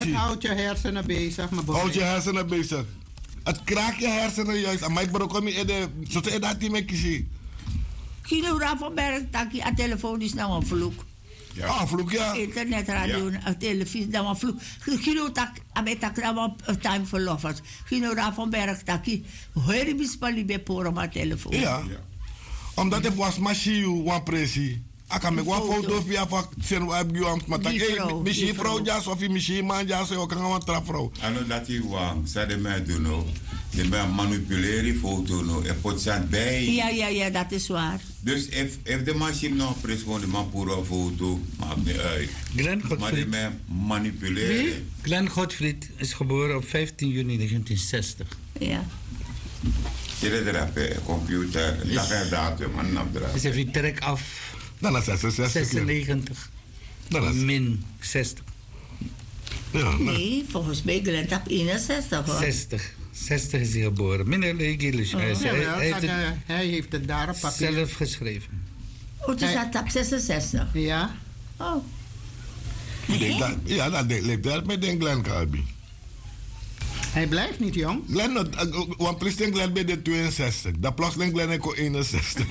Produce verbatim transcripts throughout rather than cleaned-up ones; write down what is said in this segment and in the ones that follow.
Houd je hersenen bezig, maar Houd je hersenen bezig. Het kraakt je hersenen juist. Maar ik ben ook niet in de... Zoals je dat niet meer kiest. Kino Rafa Berg, taki, a telefoon is nou een vloek. Ja. Ah, vloek, ja. Internet, radio, ja. Televisie, nou een vloek. Kino tak, abe tak, nou een time for lovers. Kino Rafa Berg, taki, hoor je bispali bij poren maar telefoon. Ja. Ja. Omdat het was machine, wan presie. Ik kan me gewoon foto via van zijn web gaan, maar dat is misschien vrouw jas of misschien man jas of kan gewoon trapvrouw. Ano dat je wang, zij de mij doen no, je bent manipuleren foto no, er pot zijn bij. Ja ja ja, dat is waar. Dus if if de machine nog pres gewoon de man pure foto, maakt niet uit. Glenn Godfried. Maar die mij manipuleren. Wie? Glenn Godfried is geboren op vijftien juni negentien zestig. Ja. Je redt er op computer, dat is datum, man afdragen. Dus even trek af. Dan is zesenzestig. zesennegentig. Min zestig. Ja, nee, volgens mij Glenn tap eenenzestig hoor. zestig. zestig is hij geboren. Meneer Legilisch. Oh, hij, ja, hij, ja, hij, heeft hij, hij heeft het daar op papier zelf geschreven. Oh, dus dat tap zesenzestig? Ja. Oh. Nee, dat, ja, dat lijkt wel met den Glenn Kalbi. Hij blijft niet jong. Glenn, want plotseling Glenn bij de tweeënzestig. Dat plotseling Glenn ik eenenzestig.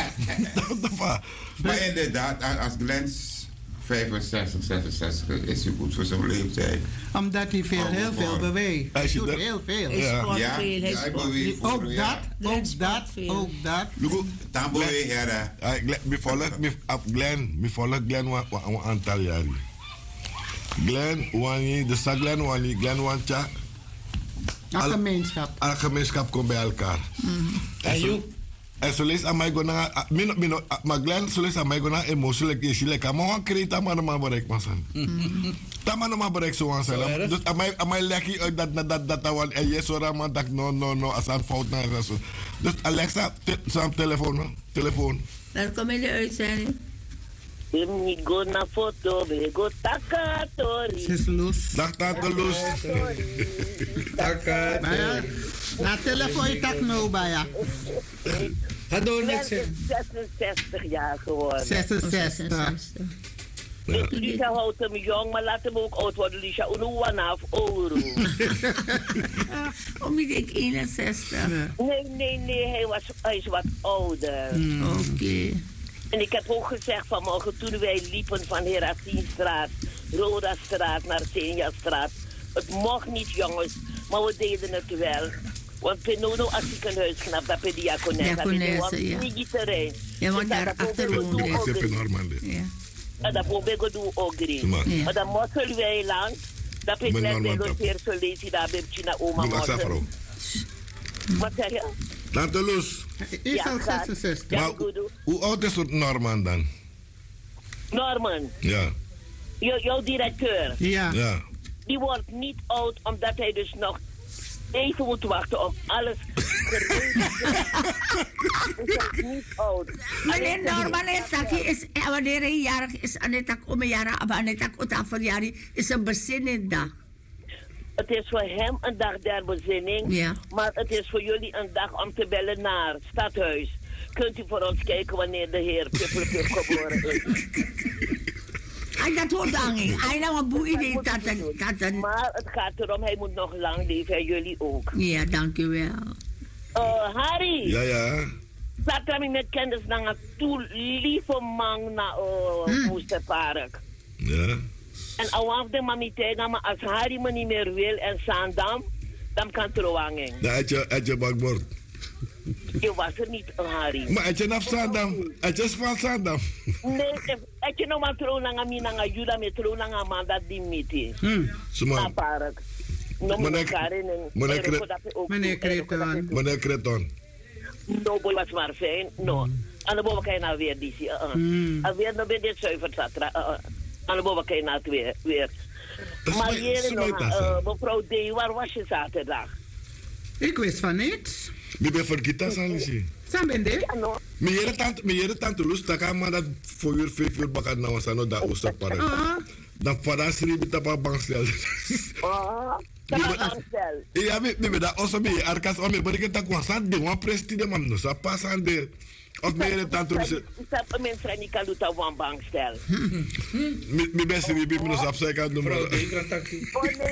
Maar inderdaad, als Glenn vijfenzestig, zesenzestig is hij goed voor zijn leeftijd. Omdat hij veel, heel veel beweegt. Hij doet heel veel. Hij sport ja. veel, hij ja, sport. Ook dat, ook dat, ook dat. Dan beweeg je dat. Ik volg Glenn, ik volg Glenn een aantal jaren. Glenn, wanneer, de stad Glenn, wanneer Glenn wantja. Een gemeenschap. Een gemeenschap komt bij elkaar. Mm-hmm. En zo, en zo lees aan mij gona, mino mino, maar Glenn zo lees aan mij gona emotioneel is maar wan kreet aan maar maar bereik maar zijn. Dat maar maar bereik zo aan zijn. Dus aan mij aan mij leg je uit dat dat dat dat dat en je zo raar dat no no no als een fout naar zo. Dus Alexa, zijn telefoon, telefoon. Welkom in de uitzending. We go na foto, we go takatori. Sis Loes. Dag tante Loes. Takatori. Na telefoon je tak nou bij ja. Ga door net zesenzestig jaar geworden. zesenzestig. Dus Lisa houdt hem jong, maar laat hem ook oud worden. Lisa, een one-half euro. Om niet ik eenenzestig. Nee, nee, nee, hij, was, hij is wat ouder. Mm, Oké. Okay. En ik heb ook gezegd vanmorgen toen wij liepen van Herassienstraat, Rodastraat naar Senjastraat. Het mocht niet, jongens, maar we deden het wel. Want Penono, als ik een huis knap, dat is diakones. Diakonesse, ja. Niet terrein. Ja, want daar achter woonde ik. En dat probeer ik doen ook erin. Maar dan mochten wij lang. Dat is net bij de eerste lezen, daar ben je naar oma mochten. Wat zeg je? Tante Loes. Is al zesenzestig. Maar hoe oud is het Norman dan? Norman? Ja. Jou, jouw directeur? Ja. Ja. Die wordt niet oud omdat hij dus nog even moet wachten op alles geregeld is. Hij niet oud. Meneer Norman is, wanneer hij jarig is, Anetak om een jaar, maar Anetak Otafariari is een bezinningsdag. Het is voor hem een dag der bezinning, ja. Maar het is voor jullie een dag om te bellen naar het stadhuis. Kunt u voor ons kijken wanneer de heer Pippelepip geboren is? Hij dat hoort aan. Hij nou een boe idee dat een... Maar het gaat erom, hij moet nog lang leven en jullie ook. Ja, dank u wel. Uh, Harry. Ja, ja. Zat er met kennis naar een toe lieve man naar uh, Oosterpark. Ja. En awaf de mami tegen, maar als Harry me niet meer wil en Sandam, dan kan het roanging. Ja, had je, had je bakbord. Je was er niet, Harry. Maar had je naar Sandam? Had je van Sandam? Nee, had je nog maar trouw naar een mina, naar Juda, met trouw naar een man dat die miti. Hm, naar Park. Meneer Kreton. Meneer Kreton. No, boy, was maar fijn. No. Aan de boven kan je nou weer die. Alweer nog bij dit zuiver zat. Aan de boven kan je nou weer. weer. Maar hier nog, uh, mevrouw D, waar was je zaterdag? Ik wist van niets. Wie ben voor gitaar zijn ze? Zijn ben je? Ja, no. Mijn tante, mijn tante Loes, dat kan maar dat voor uur, vijf uur bakken nou was aan dat Oosterpark. Dan vandaag schreef ik dat op bankstel. Ah, dat is bankstel. Ja, we we dat also bij Arkas om me, maar ik dat was aan de one presti de man, no sa pas aan de. Of meer in tanto. Ik heb een mens die kan doen op een bank stellen. Mijn beste wie bij me nog op zijn kant doen. Vrouw,